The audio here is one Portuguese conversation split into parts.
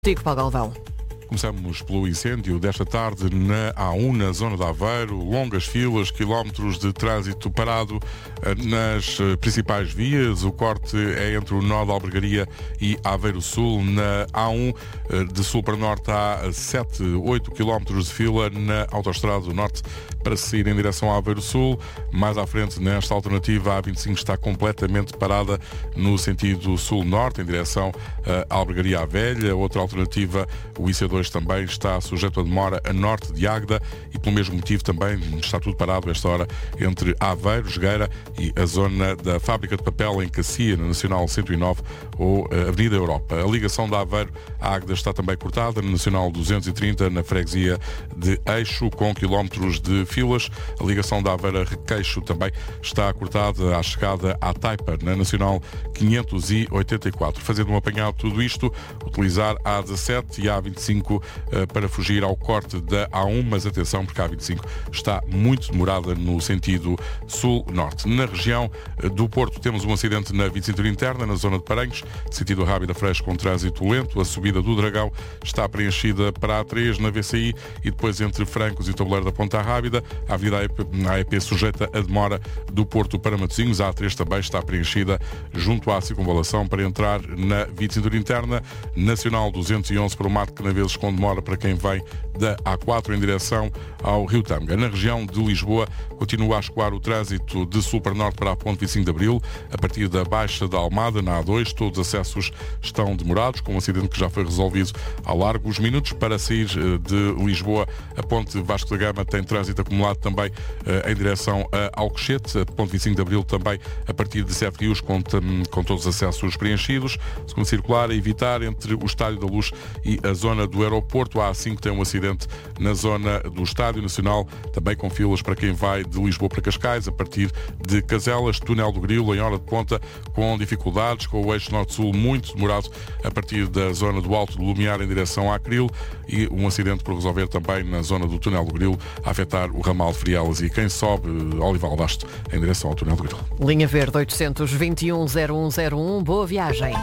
Tico para Galvão. Começamos pelo incêndio desta tarde na A1, na zona de Aveiro. Longas filas, quilómetros de trânsito parado nas principais vias. O corte é entre o nó da Albergaria e Aveiro Sul. Na A1, de sul para norte, há 7, 8 quilómetros de fila na Autoestrada do Norte para seguir em direção a Aveiro Sul. Mais à frente, nesta alternativa, a A25 está completamente parada no sentido sul-norte, em direção à Albergaria à Velha. Outra alternativa, o IC2 também está sujeito a demora a norte de Águeda e, pelo mesmo motivo, também está tudo parado esta hora entre Aveiro, Jogueira e a zona da Fábrica de Papel em Cacia, na Nacional 109 ou Avenida Europa. A ligação da Aveiro à Águeda está também cortada na Nacional 230, na freguesia de Eixo, com quilómetros de filas. A ligação da Aveiro a Requeixo também está cortada à chegada à Taipa, na Nacional 584. Fazendo um apanhado de tudo isto, utilizar a A17 e a A25 para fugir ao corte da A1, mas atenção, porque a A25 está muito demorada no sentido sul-norte. Na região do Porto temos um acidente na Via de Cintura Interna, na zona de Paranhos, sentido Rábida Freixo com trânsito lento. A subida do Dragão está preenchida para a A3 na VCI e depois entre Francos e Tabuleiro da Ponta Rábida. A Avenida AEP sujeita a demora do Porto para Matosinhos. A A3 também está preenchida junto à circunvalação para entrar na Via de Cintura Interna. Nacional 211 para o Mato Canaveses com demora para quem vem da A4 em direção ao Rio Tâmega. Na região de Lisboa continua a escoar o trânsito de sul para norte para a ponte 25 de Abril, a partir da Baixa da Almada, na A2. Todos os acessos estão demorados, com um acidente que já foi resolvido ao largo. Os minutos para sair de Lisboa, a ponte Vasco da Gama tem trânsito acumulado também em direção a Alcochete. A ponte 25 de Abril também a partir de Sete Rios, com todos os acessos preenchidos. Segundo circular, a evitar entre o Estádio da Luz e a zona do aeroporto. A A5 tem um acidente na zona do Estádio Nacional, também com filas para quem vai de Lisboa para Cascais, a partir de Caselas. Túnel do Grilo em hora de ponta com dificuldades, com o eixo norte-sul muito demorado a partir da zona do Alto do Lumiar em direção à Acril, e um acidente por resolver também na zona do Túnel do Grilo, a afetar o ramal de Frielas e quem sobe Olival Basto em direção ao Túnel do Grilo. Linha Verde 821-0101. Boa viagem.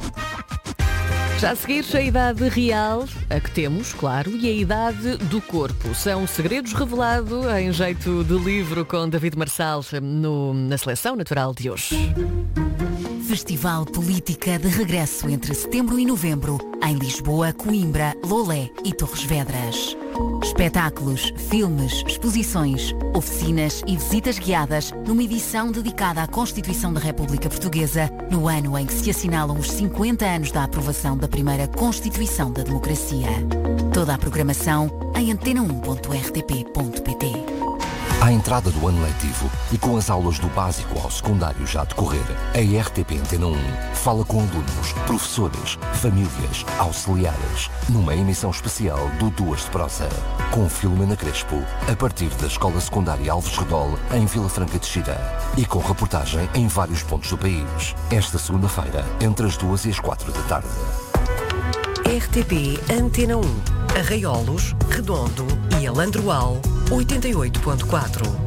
Já a seguir, a idade real, a que temos, claro, e a idade do corpo. São segredos revelados em jeito de livro com David Marçal na Seleção Natural de hoje. Festival Política de regresso entre setembro e novembro em Lisboa, Coimbra, Lolé e Torres Vedras. Espetáculos, filmes, exposições, oficinas e visitas guiadas numa edição dedicada à Constituição da República Portuguesa no ano em que se assinalam os 50 anos da aprovação da primeira Constituição da Democracia. Toda a programação em antena1.rtp.pt. À entrada do ano letivo e com as aulas do básico ao secundário já a decorrer, a RTP Antena 1 fala com alunos, professores, famílias, auxiliares, numa emissão especial do Duas de Prosa, com Filomena Crespo, a partir da Escola Secundária Alves Redol, em Vila Franca de Xira, e com reportagem em vários pontos do país, esta segunda-feira, entre as 2 e as 4 da tarde. RTP Antena 1, Arraiolos, Redondo e Alandroal, 88.4.